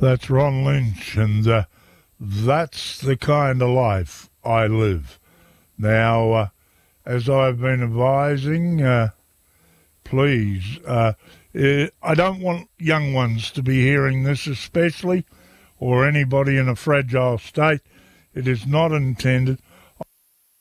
That's Ron Lynch, and that's the kind of life I live. Now, as I've been advising, please, I don't want young ones to be hearing this especially, or anybody in a fragile state. It is not intended